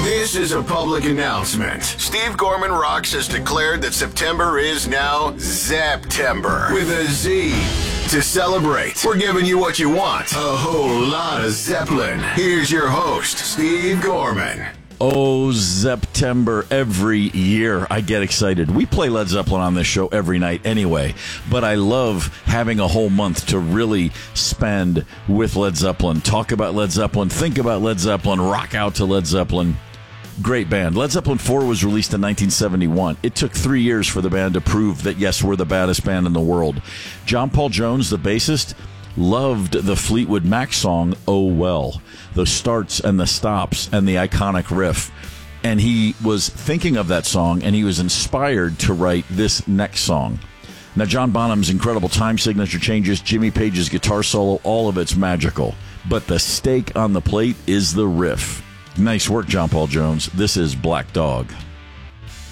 This is a public announcement. Steve Gorman Rocks has declared that September is now Zeptember with a Z. To celebrate, we're giving you what you want. A whole lot of Zeppelin. Here's your host, Steve Gorman. Oh, Zeptember. Every year I get excited. We play Led Zeppelin on this show every night anyway, but I love having a whole month to really spend with Led Zeppelin, talk about Led Zeppelin, think about Led Zeppelin, rock out to Led Zeppelin. Great band. Led Zeppelin 4 was released in 1971. It took 3 years for the band to prove that, yes, we're the baddest band in the world. John Paul Jones, the bassist, loved the Fleetwood Mac song, Oh Well, the starts and the stops and the iconic riff. And he was thinking of that song, and he was inspired to write this next song. Now, John Bonham's incredible time signature changes, Jimmy Page's guitar solo, all of it's magical. But the steak on the plate is the riff. Nice work, John Paul Jones. This is Black Dog.